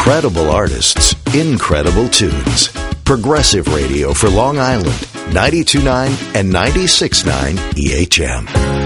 Incredible artists, incredible tunes. Progressive Radio for Long Island, 92.9 and 96.9 EHM.